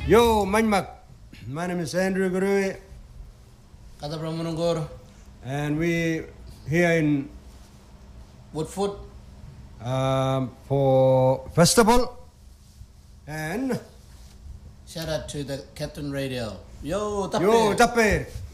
Yo, Manmak. My name is Andrew Gurui. Kata Pramunungur. And we here in Woodfoot. For festival. And Shout out to the Captain Radio. Yo, Tapir. Yo, Tapir.